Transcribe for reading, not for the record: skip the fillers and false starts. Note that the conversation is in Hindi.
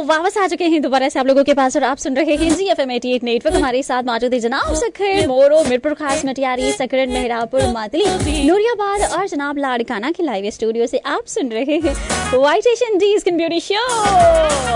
वापस आ चुके हैं दोबारा से आप लोगों के पास और आप सुन रहे हैं GFM 88 नेटवर्क। हमारे साथ मौजूद है जनाब सखर मोरो, मिरपुर खास, मटियारी, सकरन, मेहरापुर, मातली, नूरियाबाद और जनाब लाड़काना के लाइव स्टूडियो से आप सुन रहे हैं white Asian D skin beauty show.